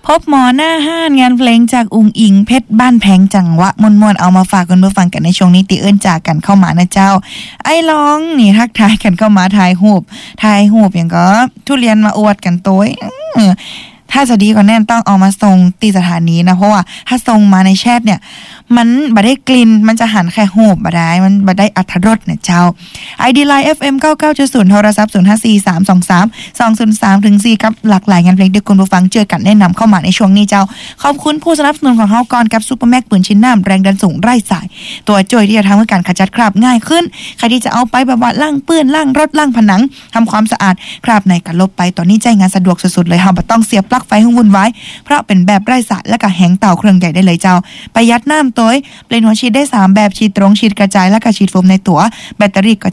พบหมอหน้าห้านงานเพลงจากอุงอิงเพชรบ้านแพงจังหวะมวนๆเอามาฝากกันเพื่อฟังกันในช่วงนี้ติเอิ้นจากกันเข้ามานะเจ้าไอ้ร้องนี่ทักทายกันเข้ามาถ่ายรูปอย่างก็ทุเรียนมาอวดกันโต้ยถ้าจะดีกว่าแน่นต้องเอามาส่งตีสถานีนะเพราะว่าถ้าส่งมาในแชทเนี่ยมันบ่ได้กลิ่นมันจะหันแค่โหบบ่ได้มันบ่ได้อรรถรสเนี่ยเจ้า ID Line FM 99.0 โทรศัพท์0543232003ถึง4กับหลากหลายงานเพลงที่คุณผู้ฟังเจอกันแนะนำเข้ามาในช่วงนี้เจ้าขอบคุณผู้สนับสนุนของเฮาก่อนกับซุปเปอร์แม็กปืนชิ้นน้ำแรงดันสูงไร้สายตัวจ่อยที่จะทำให้การขจัดคราบง่ายขึ้นใครที่จะเอาไปแบบว่าล้างปื้นล้างรถล้างผนังทำความสะอาดคราบในก็ลบไปตอนนี้ใจงานสะดวกสุดๆเลยเฮาบ่ต้องเสียบปลั๊กไฟให้วุ่นวายเพราะเป็นแบบไร้สายและก็แหงเต่าเครื่องใหญ่ได้เลยเจ้าประหยัดน้ำตัวเปลี่ยนหัวฉีดได้3แบบฉีดตรงฉีดกระจายและก็ฉีดโฟมในตัวแบตเตอรี่ก็